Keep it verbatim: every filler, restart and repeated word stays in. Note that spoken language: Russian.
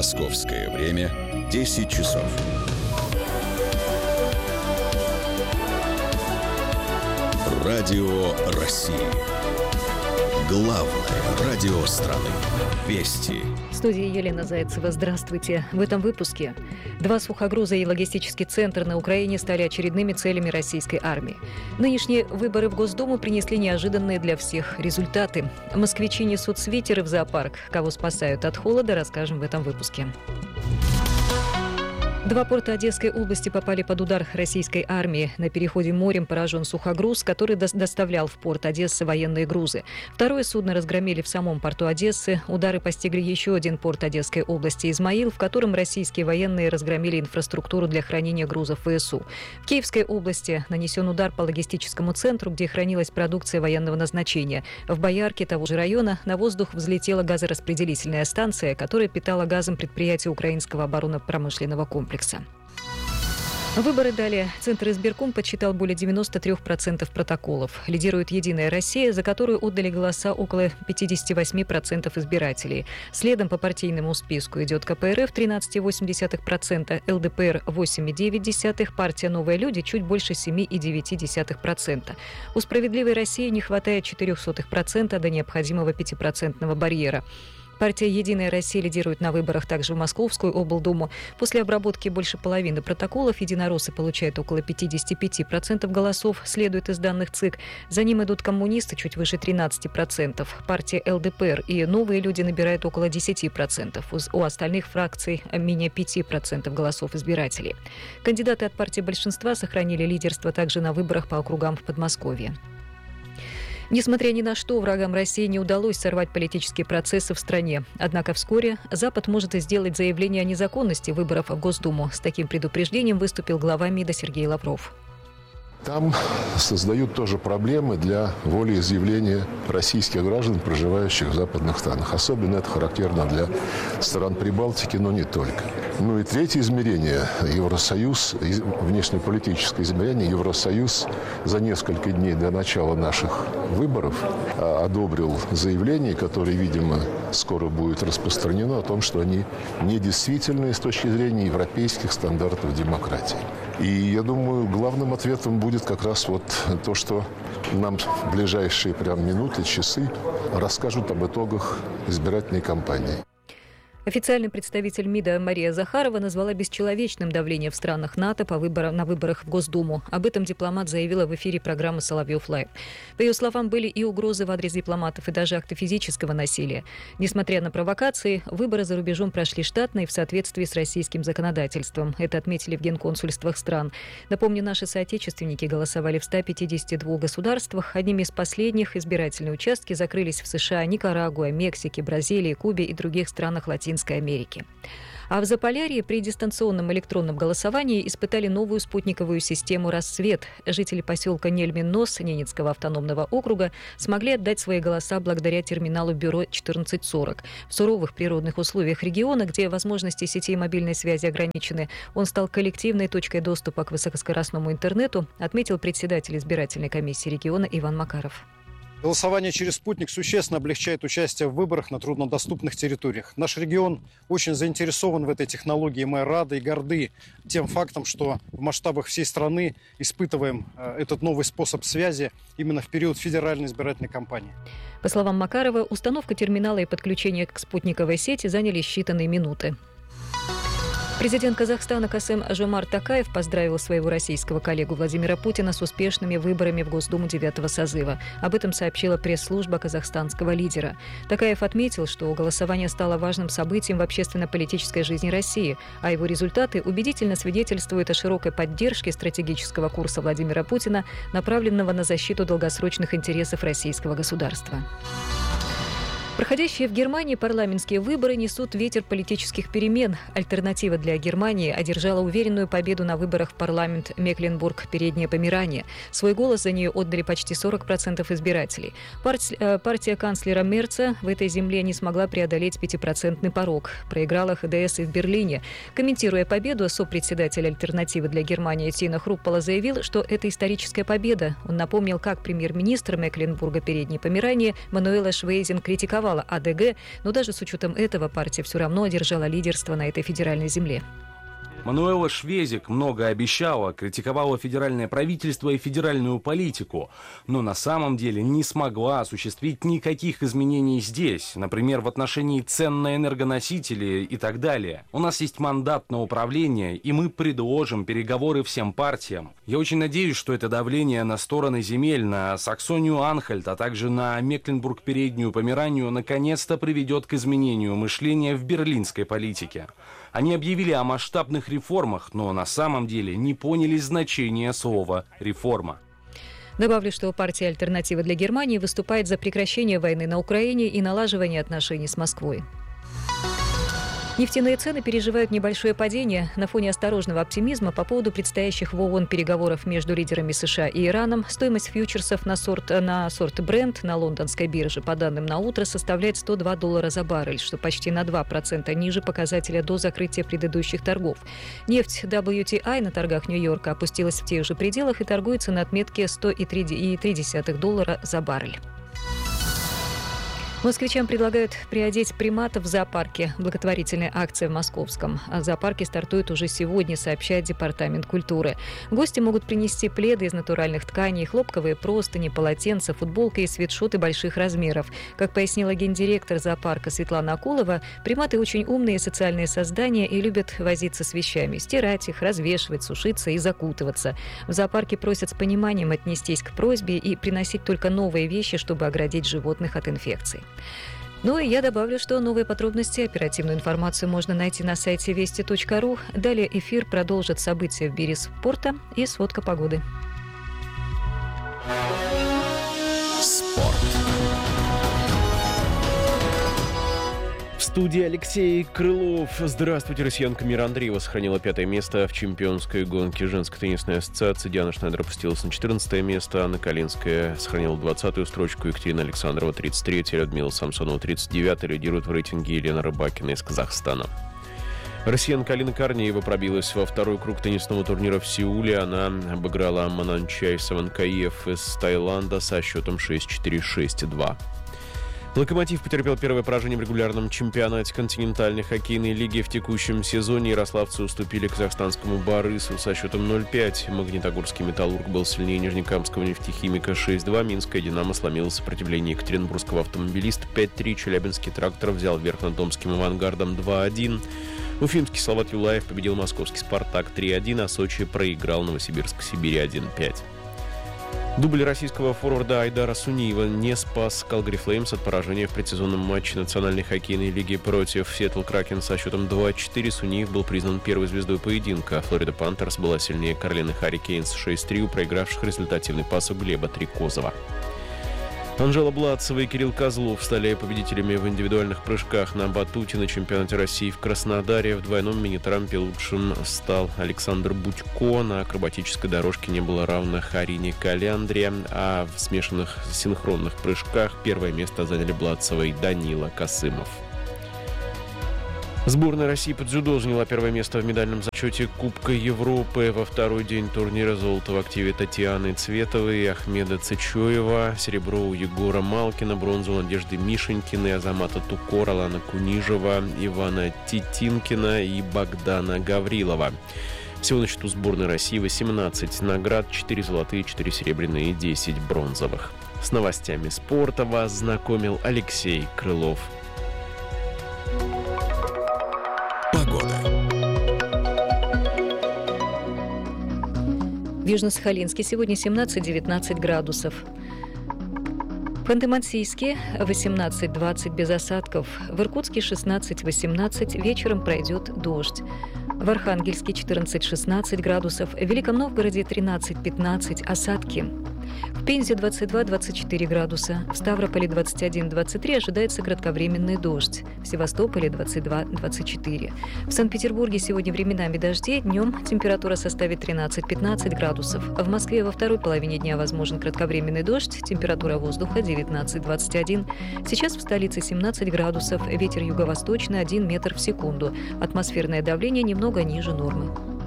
Московское время десять часов. Радио России. Главное радио страны. Вести. В студии Елена Зайцева. Здравствуйте. В этом выпуске. Два сухогруза и логистический центр на Украине стали очередными целями российской армии. Нынешние выборы в Госдуму принесли неожиданные для всех результаты. Москвичи несут свитеры в зоопарк. Кого спасают от холода, расскажем в этом выпуске. Два порта Одесской области попали под удар российской армии. На переходе морем поражен сухогруз, который до- доставлял в порт Одессы военные грузы. Второе судно разгромили в самом порту Одессы. Удары постигли еще один порт Одесской области Измаил, в котором российские военные разгромили инфраструктуру для хранения грузов ВСУ. В Киевской области нанесен удар по логистическому центру, где хранилась продукция военного назначения. В Боярке того же района на воздух взлетела газораспределительная станция, которая питала газом предприятие Украинского оборонно-промышленного комплекса. Выборы далее. Центр избирком подсчитал более девяносто три процента протоколов. Лидирует «Единая Россия», за которую отдали голоса около пятьдесят восемь процентов избирателей. Следом по партийному списку идет ка пэ эр эф тринадцать целых восемь десятых процента, эл дэ пэ эр восемь целых девять десятых процента, партия «Новые люди» чуть больше семь целых девять десятых процента. У «Справедливой России» не хватает четыре сотых процента до необходимого пятипроцентного барьера. Партия «Единая Россия» лидирует на выборах также в Московскую облдуму. После обработки больше половины протоколов единороссы получают около пятьдесят пять процентов голосов, следует из данных ЦИК. За ним идут коммунисты, чуть выше тринадцать процентов. Партия эл дэ пэ эр и «Новые люди» набирают около десять процентов. У остальных фракций менее пять процентов голосов избирателей. Кандидаты от партии большинства сохранили лидерство также на выборах по округам в Подмосковье. Несмотря ни на что, врагам России не удалось сорвать политические процессы в стране. Однако вскоре Запад может сделать заявление о незаконности выборов в Госдуму. С таким предупреждением выступил глава МИДа Сергей Лавров. Там создают тоже проблемы для волеизъявления российских граждан, проживающих в западных странах. Особенно это характерно для стран Прибалтики, но не только. Ну и третье измерение – Евросоюз, внешнеполитическое измерение. Евросоюз за несколько дней до начала наших выборов одобрил заявление, которое, видимо, скоро будет распространено, о том, что они недействительны с точки зрения европейских стандартов демократии. И я думаю, главным ответом будет как раз вот то, что нам в ближайшие прям минуты, часы расскажут об итогах избирательной кампании. Официальный представитель МИДа Мария Захарова назвала бесчеловечным давление в странах НАТО по выборам, на выборах в Госдуму. Об этом дипломат заявила в эфире программы «Соловьев Лайв». По ее словам, были и угрозы в адрес дипломатов, и даже акты физического насилия. Несмотря на провокации, выборы за рубежом прошли штатно и в соответствии с российским законодательством. Это отметили в генконсульствах стран. Напомню, наши соотечественники голосовали в ста пятидесяти двух государствах. Одними из последних избирательные участки закрылись в США, Никарагуа, Мексике, Бразилии, Кубе и других странах Латинской Америки. А в Заполярье при дистанционном электронном голосовании испытали новую спутниковую систему «Рассвет». Жители поселка Нельмин-Нос Ненецкого автономного округа смогли отдать свои голоса благодаря терминалу бюро четырнадцать сорок. В суровых природных условиях региона, где возможности сети мобильной связи ограничены, он стал коллективной точкой доступа к высокоскоростному интернету, отметил председатель избирательной комиссии региона Иван Макаров. Голосование через спутник существенно облегчает участие в выборах на труднодоступных территориях. Наш регион очень заинтересован в этой технологии. Мы рады и горды тем фактом, что в масштабах всей страны испытываем этот новый способ связи именно в период федеральной избирательной кампании. По словам Макарова, установка терминала и подключение к спутниковой сети заняли считанные минуты. Президент Казахстана Касым-Жомарт Токаев поздравил своего российского коллегу Владимира Путина с успешными выборами в Госдуму девятого созыва. Об этом сообщила пресс-служба казахстанского лидера. Токаев отметил, что голосование стало важным событием в общественно-политической жизни России, а его результаты убедительно свидетельствуют о широкой поддержке стратегического курса Владимира Путина, направленного на защиту долгосрочных интересов российского государства. Проходящие в Германии парламентские выборы несут ветер политических перемен. Альтернатива для Германии одержала уверенную победу на выборах в парламент Мекленбург-Переднее Померание. Свой голос за нее отдали почти сорок процентов избирателей. Партия, партия канцлера Мерца в этой земле не смогла преодолеть пятипроцентный порог. Проиграла ха дэ эс и в Берлине. Комментируя победу, сопредседатель альтернативы для Германии Тино Хруппала заявил, что это историческая победа. Он напомнил, как премьер-министр Мекленбурга-Переднее Померание Мануэла Швейзен критиковал миновала А Дэ Гэ, но даже с учетом этого партия все равно одержала лидерство на этой федеральной земле. Мануэла Швезик много обещала, критиковала федеральное правительство и федеральную политику, но на самом деле не смогла осуществить никаких изменений здесь, например, в отношении цен на энергоносители и так далее. У нас есть мандат на управление, и мы предложим переговоры всем партиям. Я очень надеюсь, что это давление на стороны земель, на Саксонию-Анхальт, а также на Мекленбург-Переднюю Померанию наконец-то приведет к изменению мышления в берлинской политике. Они объявили о масштабных реформах, но на самом деле не поняли значения слова «реформа». Добавлю, что партия «Альтернатива для Германии» выступает за прекращение войны на Украине и налаживание отношений с Москвой. Нефтяные цены переживают небольшое падение. На фоне осторожного оптимизма по поводу предстоящих в ООН переговоров между лидерами США и Ираном стоимость фьючерсов на сорт, на сорт Brent на лондонской бирже, по данным на утро, составляет сто два доллара за баррель, что почти на два процента ниже показателя до закрытия предыдущих торгов. Нефть дабл ю ти ай на торгах Нью-Йорка опустилась в тех же пределах и торгуется на отметке сто три целых три десятых доллара за баррель. Москвичам предлагают приодеть приматов в зоопарке. Благотворительная акция в Московском зоопарке стартует уже сегодня, сообщает Департамент культуры. Гости могут принести пледы из натуральных тканей, хлопковые простыни, полотенца, футболки и свитшоты больших размеров. Как пояснила гендиректор зоопарка Светлана Акулова, приматы очень умные социальные создания и любят возиться с вещами, стирать их, развешивать, сушиться и закутываться. В зоопарке просят с пониманием отнестись к просьбе и приносить только новые вещи, чтобы оградить животных от инфекций. Ну и я добавлю, что новые подробности, оперативную информацию можно найти на сайте вести точка ру. Далее эфир продолжит события в мире спорта и сводка погоды. Спорт. В студии Алексей Крылов. Здравствуйте, россиянка Мира Андреева сохранила пятое место в чемпионской гонке женской теннисной ассоциации. Диана Шнайдер опустилась на четырнадцатое место. Анна Калинская сохранила двадцатую строчку. Екатерина Александрова тридцать третья. Людмила Самсонова тридцать девятая. Лидирует в рейтинге Елена Рыбакина из Казахстана. Россиянка Алина Корнеева пробилась во второй круг теннисного турнира в Сеуле. Она обыграла Мананчай Саванкаев из Таиланда со счетом шесть четыре шесть два. «Локомотив» потерпел первое поражение в регулярном чемпионате континентальной хоккейной лиги в текущем сезоне. Ярославцы уступили казахстанскому «Барысу» со счетом ноль пять. Магнитогорский «Металлург» был сильнее нижнекамского «Нефтехимика» шесть два. Минская «Динамо» сломила сопротивление екатеринбургского «Автомобилиста» пять три. Челябинский «Трактор» взял верх над томским «Авангардом» два один. Уфимский «Салават Юлаев» победил московский «Спартак» три один, а Сочи проиграл Новосибирск «Сибири» один пять. Дубль российского форварда Айдара Суниева не спас Калгари Флеймс от поражения в предсезонном матче Национальной хоккейной лиги против Сиэтл Кракен со счетом два четыре. Суниев был признан первой звездой поединка. Флорида Пантерс была сильнее Карлины Харрикейнс шесть три, у проигравших результативный пас у Глеба Трикозова. Анжела Бладцева и Кирилл Козлов стали победителями в индивидуальных прыжках на батуте на чемпионате России в Краснодаре. В двойном мини-трампе лучшим стал Александр Будько. На акробатической дорожке не было равных Арине Каляндре, а в смешанных синхронных прыжках первое место заняли Бладцева и Данила Касымов. Сборная России по дзюдо заняла первое место в медальном зачете Кубка Европы. Во второй день турнира золото в активе Татьяны Цветовой и Ахмеда Цычоева, серебро у Егора Малкина, бронзу у Надежды Мишенькиной, Азамата Тукор, Алана Кунижева, Ивана Титинкина и Богдана Гаврилова. Всего на счету сборной России восемнадцать наград, четыре золотые, четыре серебряные и десять бронзовых. С новостями спорта вас знакомил Алексей Крылов. Погода. В Южно-Сахалинске сегодня семнадцать-девятнадцать градусов. В Ханты-Мансийске восемнадцать-двадцать без осадков. В Иркутске шестнадцать-восемнадцать, вечером пройдет дождь. В Архангельске четырнадцать-шестнадцать градусов. В Великом Новгороде тринадцать-пятнадцать, осадки. В Пензе двадцать два-двадцать четыре градуса. В Ставрополе двадцать один-двадцать три, ожидается кратковременный дождь. В Севастополе двадцать два-двадцать четыре. В Санкт-Петербурге сегодня временами дожди. Днем температура составит тринадцать-пятнадцать градусов. В Москве во второй половине дня возможен кратковременный дождь. Температура воздуха девятнадцать-двадцать один. Сейчас в столице семнадцать градусов. Ветер юго-восточный один метр в секунду. Атмосферное давление немного ниже нормы.